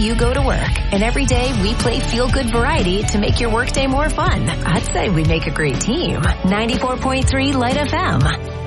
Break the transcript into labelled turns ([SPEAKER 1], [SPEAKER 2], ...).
[SPEAKER 1] you go to work. And every day we play feel-good variety to make your workday more fun. I'd say we make a great team. 94.3 Light FM.